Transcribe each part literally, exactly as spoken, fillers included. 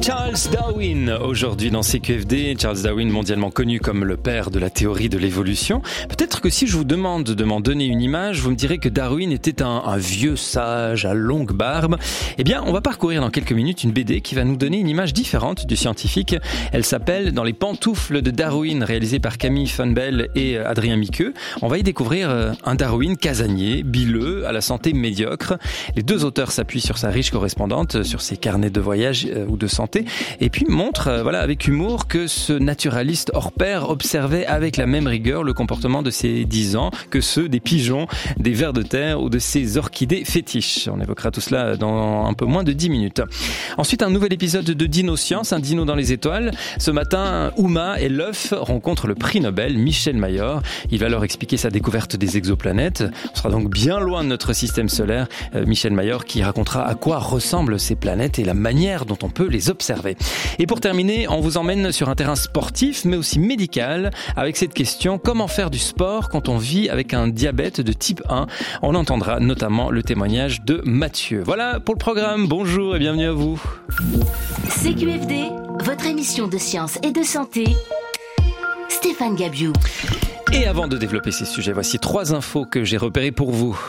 Charles Darwin, aujourd'hui dans C Q F D. Charles Darwin, mondialement connu comme le père de la théorie de l'évolution. Peut-être que si je vous demande de m'en donner une image, vous me direz que Darwin était un, un vieux sage à longue barbe. Eh bien, on va parcourir dans quelques minutes une B D qui va nous donner une image différente du scientifique. Elle s'appelle Dans les pantoufles de Darwin, réalisée par Camille Funbel et Adrien Miqueux. On va y découvrir un Darwin casanier, bileux, à la santé médiocre. Les deux auteurs s'appuient sur sa riche correspondante, sur ses carnets de voyage euh, ou de santé, et puis montrent, euh, voilà, avec humour que ce naturaliste hors pair observait avec la même rigueur le comportement de ses dix ans que ceux des pigeons, des vers de terre ou de ses orchidées fétiches. On évoquera tout cela dans un peu moins de dix minutes. Ensuite, un nouvel épisode de Dino Science, un dino dans les étoiles. Ce matin, Uma et l'œuf rencontrent le prix Nobel, Michel Mayor. Il va leur expliquer sa découverte des exoplanètes. On sera donc bien loin de notre système solaire. Euh, Michel Mayor qui racontera à quoi ressemblent ces planètes et la manière dont on peut les observer. Et pour terminer, on vous emmène sur un terrain sportif mais aussi médical avec cette question: comment faire du sport quand on vit avec un diabète de type un? On entendra notamment le témoignage de Mathieu. Voilà pour le programme. Bonjour et bienvenue à vous. C Q F D, votre émission de science et de santé. Stéphane Gabiou. Et avant de développer ces sujets, voici trois infos que j'ai repérées pour vous.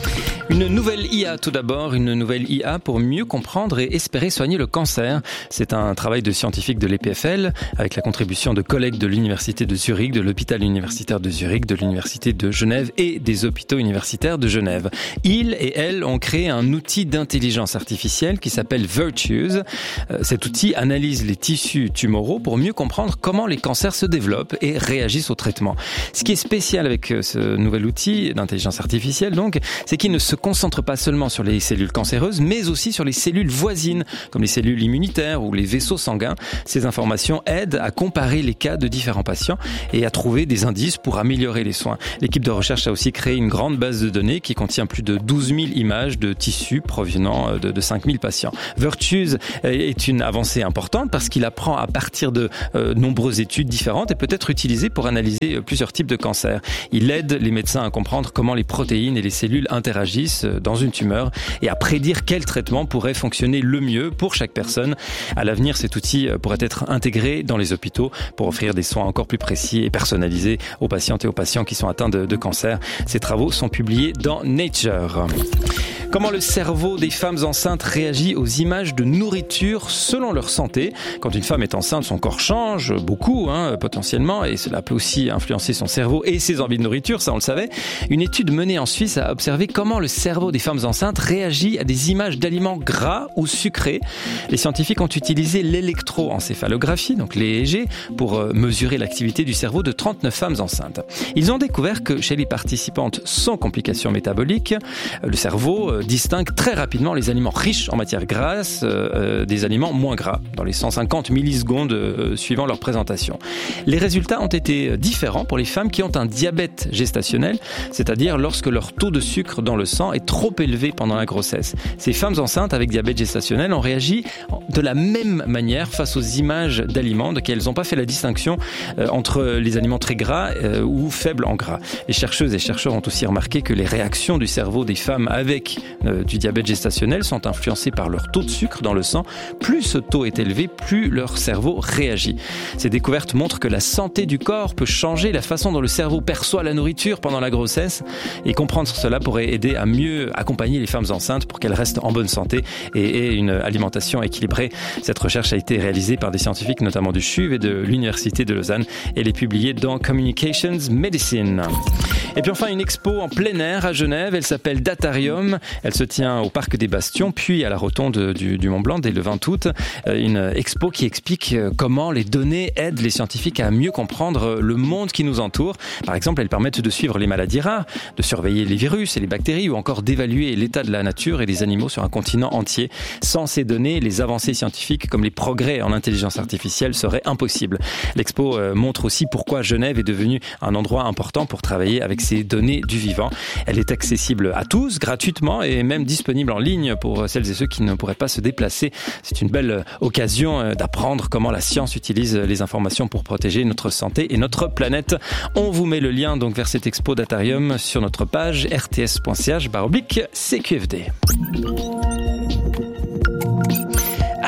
Une nouvelle I A tout d'abord, une nouvelle I A pour mieux comprendre et espérer soigner le cancer. C'est un travail de scientifiques de l'E P F L avec la contribution de collègues de l'Université de Zurich, de l'hôpital universitaire de Zurich, de l'Université de Genève et des hôpitaux universitaires de Genève. Ils et elles ont créé un outil d'intelligence artificielle qui s'appelle Virtues. Cet outil analyse les tissus tumoraux pour mieux comprendre comment les cancers se développent et réagissent au traitement. Ce qui est spécial avec ce nouvel outil d'intelligence artificielle, donc, c'est qu'il ne se concentre pas seulement sur les cellules cancéreuses, mais aussi sur les cellules voisines, comme les cellules immunitaires ou les vaisseaux sanguins. Ces informations aident à comparer les cas de différents patients et à trouver des indices pour améliorer les soins. L'équipe de recherche a aussi créé une grande base de données qui contient plus de douze mille images de tissus provenant de, de cinq mille patients. Virtues est une avancée importante parce qu'il apprend à partir de euh, nombreuses études différentes et peut être utilisé pour analyser plusieurs types de cancers. Il aide les médecins à comprendre comment les protéines et les cellules interagissent dans une tumeur et à prédire quel traitement pourrait fonctionner le mieux pour chaque personne. À l'avenir, cet outil pourrait être intégré dans les hôpitaux pour offrir des soins encore plus précis et personnalisés aux patientes et aux patients qui sont atteints de, de cancer. Ces travaux sont publiés dans Nature. Comment le cerveau des femmes enceintes réagit aux images de nourriture selon leur santé. Quand une femme est enceinte, son corps change beaucoup, hein, potentiellement, et cela peut aussi influencer son cerveau et ses envies de nourriture, ça on le savait. Une étude menée en Suisse a observé comment le cerveau des femmes enceintes réagit à des images d'aliments gras ou sucrés. Les scientifiques ont utilisé l'électroencéphalographie, donc l'E E G, pour mesurer l'activité du cerveau de trente-neuf femmes enceintes. Ils ont découvert que chez les participantes sans complications métaboliques, le cerveau distingue très rapidement les aliments riches en matières grasses euh, des aliments moins gras, dans les cent cinquante millisecondes euh, suivant leur présentation. Les résultats ont été différents pour les femmes qui ont un diabète gestationnel, c'est-à-dire lorsque leur taux de sucre dans le sang est trop élevé pendant la grossesse. Ces femmes enceintes avec diabète gestationnel ont réagi de la même manière face aux images d'aliments, donc elles n'ont pas fait la distinction euh, entre les aliments très gras euh, ou faibles en gras. Les chercheuses et chercheurs ont aussi remarqué que les réactions du cerveau des femmes avec euh, du diabète gestationnel sont influencées par leur taux de sucre dans le sang. Plus ce taux est élevé, plus leur cerveau réagit. Ces découvertes montrent que la santé du corps peut changer la façon dont le cerveau perçoit la nourriture pendant la grossesse, et comprendre cela pourrait aider à mieux accompagner les femmes enceintes pour qu'elles restent en bonne santé et aient une alimentation équilibrée. Cette recherche a été réalisée par des scientifiques notamment du C H U V et de l'Université de Lausanne. Elle est publiée dans Communications Medicine. Et puis enfin, une expo en plein air à Genève. Elle s'appelle Datarium. Elle se tient au Parc des Bastions, puis à la Rotonde du, du Mont-Blanc dès le vingt août. Une expo qui explique comment les données aident les scientifiques à mieux comprendre le monde qui nous entoure. Par exemple, elles permettent de suivre les maladies rares, de surveiller les virus et les bactéries, ou encore d'évaluer l'état de la nature et des animaux sur un continent entier. Sans ces données, les avancées scientifiques comme les progrès en intelligence artificielle seraient impossibles. L'expo montre aussi pourquoi Genève est devenue un endroit important pour travailler avec ces données du vivant. Elle est accessible à tous, gratuitement, et même disponible en ligne pour celles et ceux qui ne pourraient pas se déplacer. C'est une belle occasion d'apprendre comment la science utilise les informations pour protéger notre santé et notre planète. On vous met le lien donc vers cette expo Datarium sur notre page r t s point c h barre oblique C Q F D. À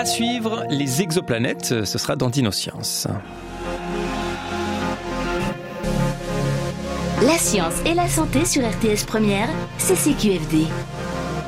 suivre, les exoplanètes, ce sera dans DinoScience. La science et la santé sur R T S Première, c'est C Q F D.